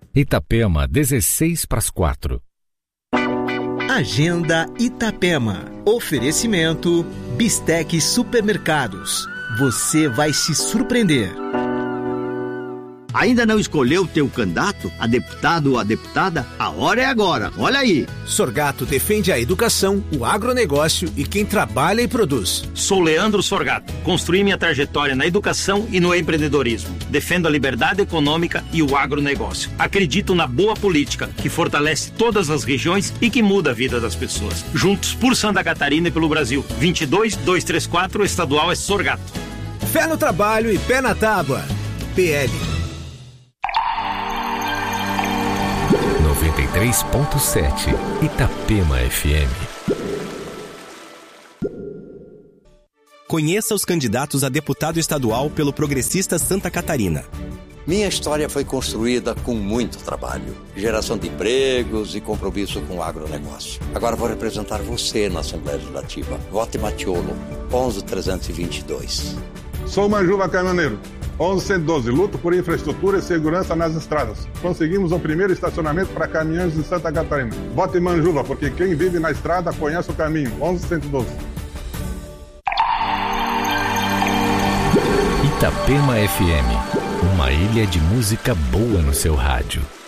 Itapema, 3:45. Agenda Itapema. Oferecimento Bistec Supermercados. Você vai se surpreender. Ainda não escolheu teu candidato, a deputado ou a deputada? A hora é agora, olha aí. Sorgato defende a educação, o agronegócio e quem trabalha e produz. Sou Leandro Sorgato, construí minha trajetória na educação e no empreendedorismo. Defendo a liberdade econômica e o agronegócio. Acredito na boa política, que fortalece todas as regiões e que muda a vida das pessoas. Juntos por Santa Catarina e pelo Brasil. 22-234, estadual é Sorgato. Fé no trabalho e pé na tábua. PL. 93.7 Itapema FM. Conheça os candidatos a deputado estadual pelo Progressista Santa Catarina. Minha história foi construída com muito trabalho, geração de empregos e compromisso com o agronegócio. Agora vou representar você na Assembleia Legislativa. Vote Matiolo, 11.322. Sou Manjuva Caminhoneiro. 1112, luto por infraestrutura e segurança nas estradas. Conseguimos o primeiro estacionamento para caminhões em Santa Catarina. Vote Manjuva, porque quem vive na estrada conhece o caminho. 1112. Itapema FM, uma ilha de música boa no seu rádio.